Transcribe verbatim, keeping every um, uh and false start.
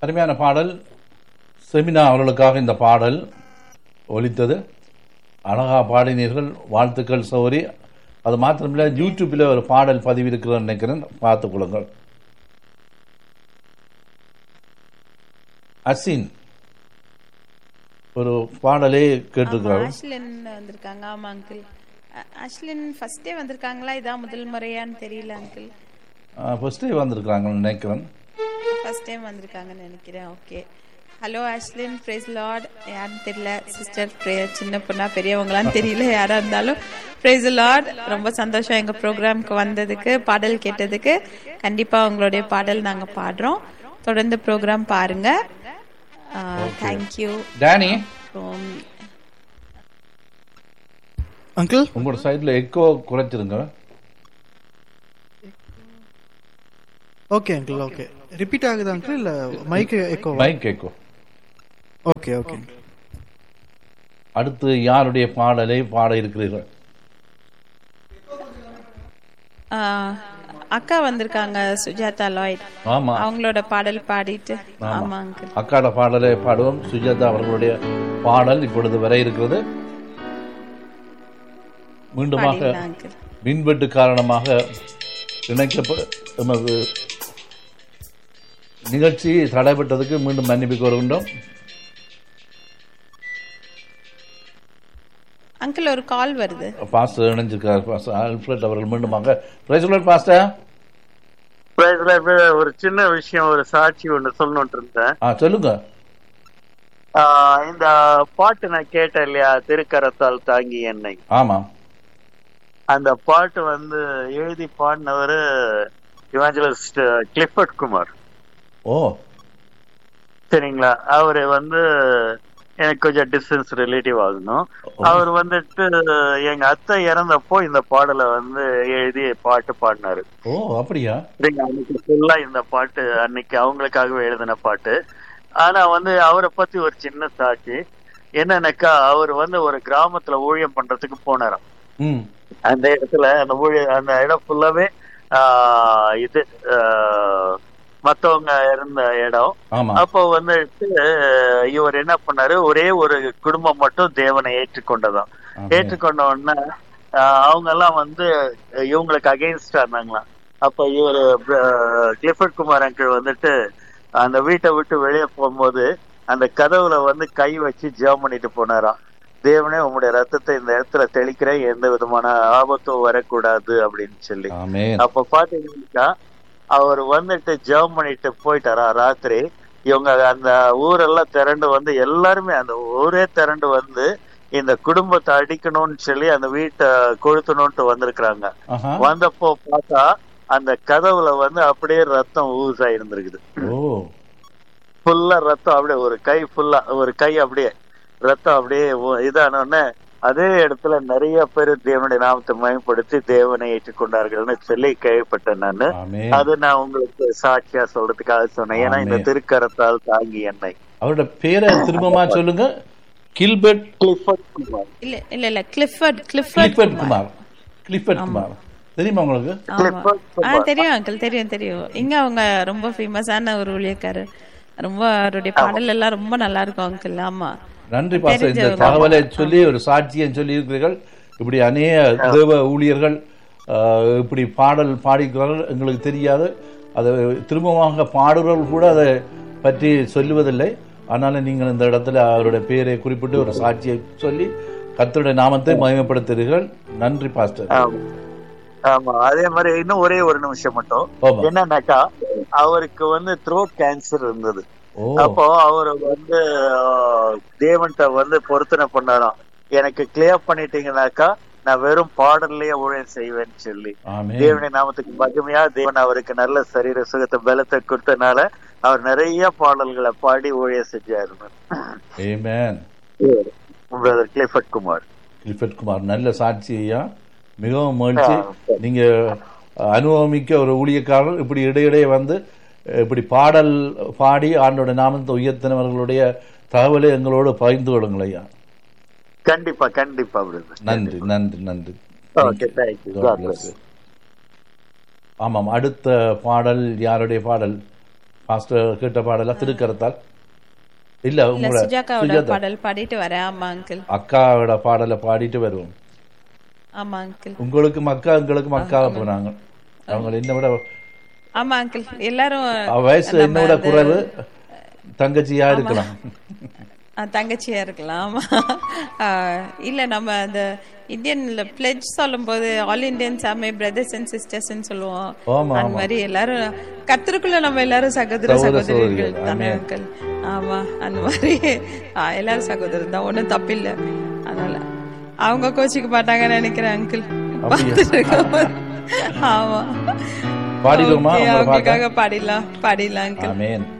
அருமையான பாடல். செமினா அவர்களுக்காக இந்த பாடல் ஒலித்தது. அழகா பாடினீர்கள், வாழ்த்துக்கள் சௌரி. அது மாத்திரமில்லை, யூடியூப்பில் ஒரு பாடல் பதிவு இருக்கிறன்னு நினைக்கிறேன், பார்த்துக் கொள்ளுங்கள். அசின் ஒரு பாடலே கேட்டிருக்கிறார். ஆஷ்லின் வந்திருக்காங்க. ஆமா அங்கிள். ஆஷ்லின் ஃபர்ஸ்டே வந்திருக்காங்களா, இதான் முதல் முறையான்னு தெரியல அங்கிள். ஃபர்ஸ்டே வந்திருக்காங்கன்னு நினைக்கிறேன். ஃபர்ஸ்ட் டைம் வந்திருக்காங்கன்னு நினைக்கிறேன். Okay. Hello Ashlin, price Lord. யாருன்னு தெரியல, சிஸ்டர் சின்ன பொண்ணா பெரியவங்களான்னு தெரியல, யாரா இருந்தாலும் பிரைஸ் லார்ட். ரொம்ப சந்தோஷம் எங்க ப்ரோக்ராம்க்கு வந்ததுக்கு, பாடல் கேட்டதுக்கு. கண்டிப்பா உங்களுடைய பாடல் நாங்க பாடுறோம். தொடர்ந்து ப்ரோக்ராம் பாருங்க. தேங்க்யூ. டானி அங்கிள், உங்களோட சைடுல echo குறைச்சிருங்க. Okay uncle. Okay, repeat ஆகுது அங்கிள் இல்ல mic echo? Mic echo. Okay okay. அடுத்து யாருடைய பாடலை பாட இருக்கிறீர்கள்? அக்கா வந்திருக்காங்க, சுஜாதா லாய்ட். ஆமா, அவங்களோட பாடல் பாடிட்டு. ஆமா அங்கிள், அக்காட பாடலை பாடுவோம். சுஜாதா அவர்களுடைய பாடல் இப்பொழுது வர இருக்கிறது. மீண்டுமாக மின்வெட்டு காரணமாக இணைக்கப்ப எமது நிகழ்ச்சி தடைப்பட்டதுக்கு மீண்டும் மன்னிப்பு கோருகின்றோம். அங்கிள் ஒரு கால் வருது. பாஸ்டர் இணைஞ்சிருக்கார். பாஸ்டர் ஆல்ஃபிரட் அவர்கள் மீண்டுமாக. Price Lord pastor. Price Lord. ஒரு சின்ன விஷயம், ஒரு சாட்சி ஒன்று சொல்லணும்னு இருந்தேன். ஆ சொல்லுங்க. இந்த பாட்டு நான் கேட்டேன் இல்லையா, திருக்கரத்தால் தாங்கி என்னை. ஆமா, அந்த பாட்டு வந்து எழுதி பாடினவர் இவாஞ்சலிஸ்ட் கிளிஃபர்ட் குமார். ஓ சரிங்களா. அவரு வந்து எனக்கு கொஞ்சம் டிஸ்டன்ஸ் ரிலேட்டிவ் ஆகணும். அவர் வந்துட்டு எங்க அத்தை இறந்தப்போ இந்த பாடலை வந்து எழுதி பாட்டு பாடினாரு. ஓ அப்படியா? அன்னைக்கு ஃபுல்லா இந்த பாட்டு அன்னைக்கு அவங்களுக்காகவே எழுதின பாட்டு. ஆனா வந்து அவரை பத்தி ஒரு சின்ன சாட்சி என்னன்னாக்கா, அவர் வந்து ஒரு கிராமத்துல ஊழியம் பண்றதுக்கு போனாராம். அந்த இடத்துல அந்த ஊழிய அந்த இடம் ஃபுல்லாவே ஆஹ் இது மத்தவங்க இருந்த இடம். அப்போ வந்துட்டு இவர் என்ன பண்ணாரு, ஒரே ஒரு குடும்பம் மட்டும் தேவனை ஏற்றுக்கொண்டதான். ஏற்றுக்கொண்ட உடனே அவங்க எல்லாம் வந்து இவங்களுக்கு அகெயின்ஸ்டா இருந்தாங்களாம். அப்ப இவரு கிளிஃபர்ட் குமார் அங்கிள் வந்துட்டு அந்த வீட்டை விட்டு வெளியே போகும்போது அந்த கதவுல வந்து கை வச்சு ஜெபம் பண்ணிட்டு போனாராம். தேவனே உங்களுடைய ரத்தத்தை இந்த இடத்துல தெளிக்கிறேன், எந்த விதமான ஆபத்தும் வரக்கூடாது அப்படின்னு சொல்லி. அப்ப பாத்தீங்கன்னா அவர் வந்துட்டு ஜெபம் பண்ணிட்டு போயிட்டாரா ராத்திரி. இவங்க அந்த ஊரெல்லாம் திரண்டு வந்து, எல்லாருமே அந்த ஊரே திரண்டு வந்து இந்த குடும்பத்தை அடிக்கணும்னு சொல்லி அந்த வீட்டை கொளுத்தணும்ட்டு வந்திருக்கிறாங்க. வந்தப்போ பார்த்தா அந்த கதவுல வந்து அப்படியே ரத்தம் ஊஸ் ஆயிருந்திருக்குது. ஃபுல்லா ரத்தம், அப்படியே ஒரு கை ஃபுல்லா ஒரு கை அப்படியே ரத்தம் அப்படியே இதானோடனே அதே இடத்துல நிறைய பேர் தேவனுடைய நாமத்தை மயப்படுத்தி தேவனை ஏற்றுக்கொண்டார்கள்னு சொல்லி கேள்விப்பட்டேன் நானு. அது நான் உங்களுக்கு சாட்சியா சொல்றதுக்காக சொன்னேன். ஏன்னா இந்த திருக்கரத்தால் தாங்கி என்னை. அவரோட பேரை திரும்பமா சொல்லுங்க. Gilbert Clifford Kumar. இல்ல இல்ல இல்ல Clifford Clifford Kumar. Clifford Kumar தெரியுமா உங்களுக்கு? ஆ தெரியும் அங்கிள், தெரியும் தெரியும். இங்க அவங்க ரொம்ப ஃபேமஸான ஒரு ஊழியக்காரர். ரொம்ப அவருடைய பாடல் எல்லாம் ரொம்ப நல்லா இருக்கும் அங்கிள். ஆமா, நன்றி பாஸ்டர். இந்த தகவலை சொல்லி ஒரு சாட்சியை சொல்லி இருக்கிறீர்கள். இப்படி அநேக தேவ ஊழியர்கள் இப்படி பாடல் பாடிக்கிறார்கள், எங்களுக்கு தெரியாது. அதை திரும்பமாக பாடுறவர்கள் கூட அதை பற்றி சொல்லுவதில்லை. அதனால நீங்கள் இந்த இடத்துல அவருடைய பெயரை குறிப்பிட்டு ஒரு சாட்சியை சொல்லி கர்த்தருடைய நாமத்தை மகிமைப்படுத்துகிறீர்கள். நன்றி பாஸ்டர். ஆமா, அதே மாதிரி இன்னும் ஒரே ஒரு நிமிஷம் மட்டும். என்னன்னாக்கா, அவருக்கு வந்து த்ரோட் கேன்சர் இருந்தது. அப்போ அவரு வந்து தேவன்கிட்ட வந்து பொருத்தனை பண்ணாராம், எனக்கு கிளியர் பண்ணிட்டீங்கன்னாக்கா நான் வெறும் பாடல்லையே ஊழியம் செய்வேன்னு சொல்லி. தேவனை நாமத்துக்கு மகிமையா தேவன் அவருக்கு நல்ல சரீர சுகத்தை பலத்தை கொடுத்தனால அவர் நிறைய பாடல்களை பாடி ஊழியம் செஞ்சாரு. கிளிஃபர்ட் குமார். கிளிஃபர்ட் குமார் நல்ல சாட்சியா, மிகவும் மகிழ்ச்சி. நீங்க அனுபவமிக்க ஒரு ஊழியக்காரர். இப்படி இடையிடையே வந்து இப்படி பாடல் பாடி ஆண்டோட நாமத்தை உயர்த்தினவர்களுடைய தகவலை எங்களோடு பகிர்ந்து கொள்ளுங்கள் ஐயா. கண்டிப்பா கண்டிப்பா. நன்றி நன்றி நன்றி. ஆமாம், அடுத்த பாடல் யாருடைய பாடல்? பாஸ்டர் கேட்ட பாடல திருக்கரத்தால் இல்ல இல்ல உங்களோட சுஜாதாவோட சுஜாதா பாடல் பாடிட்டு வரேன். ஆமா அங்கிள். அக்காவோட பாடலை பாடிட்டு வருவோம். ஆமா அங்கிள். உங்களுக்கும் அக்கா எங்களுக்கும் அக்காவை போனாங்க. அவங்க என்ன விட ஆமா அங்கிள் எல்லாரும் அவ வயசு என்னோட குறைவு, தங்கச்சியா இருக்கலாம், அஹ், தங்கச்சியா இருக்கலாம். ஆமா. அஹ், இல்ல நம்ம அந்த இந்தியன்ல பிளெஜ் சொல்லும் போது ஆல் இந்தியன்ஸ் ஆமே பிரதர்ஸ் அண்ட் சிஸ்டர்ஸ் சொல்லுவோம். ஆமா அந்த ஆமா மாதிரி எல்லாரும் கர்த்தருக்குள்ள நம்ம எல்லாரும் சகோதர சகோதர சகோதரிகள் சகோதரிகள். தானே ஆமென். அங்கிள். ஆமா அந்த மாதிரி அஹ், எல்லாரும் சகோதரர் தான், ஒன்றும் தப்பில்லை. அதனால அவங்க கோச்சிக்க மாட்டாங்கன்னு நினைக்கிறேன் அங்கிள். ஆமா பாடிடுவோமா ஓகே, உங்களை பார்க்க? அவங்களுக்காக பாடிடலாம் பாடிடலாம் அங்கிள். ஆமென்.